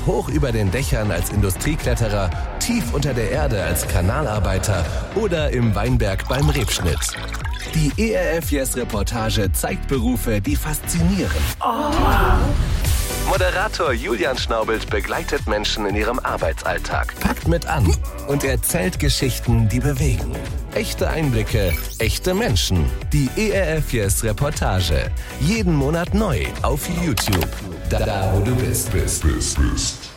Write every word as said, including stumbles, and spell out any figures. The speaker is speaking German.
hoch über den Dächern als Industriekletterer, tief unter der Erde als Kanalarbeiter oder im Weinberg beim Rebschnitt. Die E R F Yes Reportage zeigt Berufe, die faszinieren. Oh. Moderator Julian Schnaubelt begleitet Menschen in ihrem Arbeitsalltag, packt mit an und erzählt Geschichten, die bewegen. Echte Einblicke, echte Menschen. Die E R F Yes Reportage. Jeden Monat neu auf YouTube. Da, da wo du bist, bist, bist, bist.